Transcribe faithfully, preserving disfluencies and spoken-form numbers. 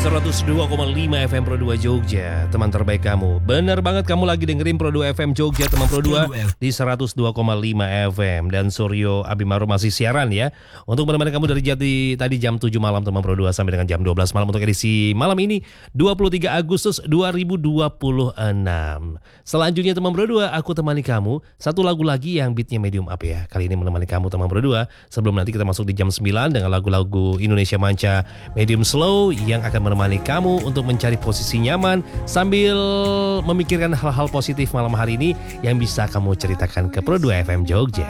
seratus dua koma lima F M Pro dua Jogja, teman terbaik kamu. Bener banget, kamu lagi dengerin Pro dua F M Jogja, teman Pro dua di seratus dua koma lima F M. Dan Suryo Abimaru masih siaran ya, untuk menemani kamu dari jati, tadi jam tujuh malam teman Pro dua sampai dengan jam dua belas malam untuk edisi malam ini dua puluh tiga Agustus dua ribu dua puluh enam. Selanjutnya teman Pro dua, aku temani kamu satu lagu lagi yang beatnya medium up ya. Kali ini menemani kamu teman Pro dua, sebelum nanti kita masuk di jam sembilan dengan lagu-lagu Indonesia Manca medium slow yang akan menemani kamu untuk mencari posisi nyaman sambil memikirkan hal-hal positif malam hari ini yang bisa kamu ceritakan ke Pro dua F M Jogja.